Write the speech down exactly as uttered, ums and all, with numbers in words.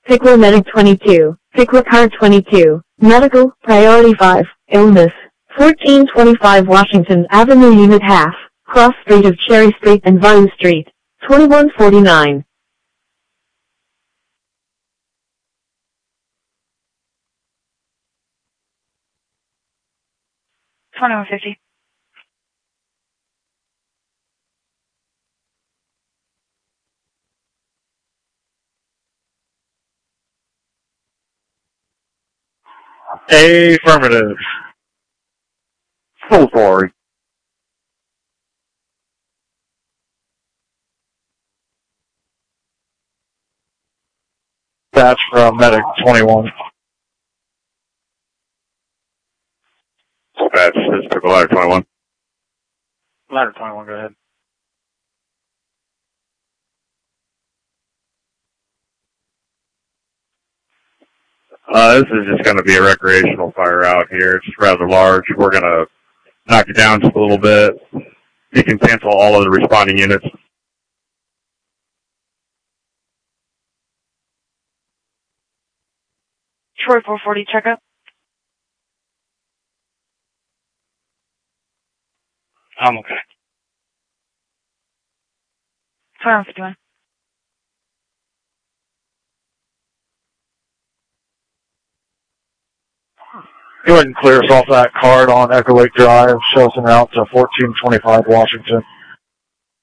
Pickler Medic twenty-two, Pickler Car twenty-two, Medical, Priority five, Illness, fourteen twenty-five Washington Avenue Unit Half, Cross Street of Cherry Street and Vine Street, twenty-one forty-nine. twenty-one fifty. Affirmative. So sorry. That's from Medic twenty-one. Dispatch, this is Pickle Ladder twenty-one. Ladder twenty-one, go ahead. Uh, this is just going to be a recreational fire out here. It's rather large. We're going to knock it down just a little bit. You can cancel all of the responding units. Troy four forty, checkup. I'm okay. twenty-one fifty-one. Go ahead and clear us off that card on Echo Lake Drive. Show us en route to fourteen twenty-five Washington.